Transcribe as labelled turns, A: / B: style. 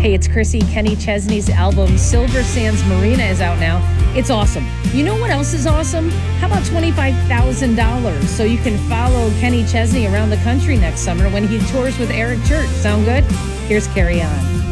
A: Hey, it's Chrissy. Kenny Chesney's album Silver Sands Marina is out now. It's awesome. You know what else is awesome? How about $25,000 so you can follow Kenny Chesney around the country next summer when he tours with Eric Church? Sound good? Here's Carry On.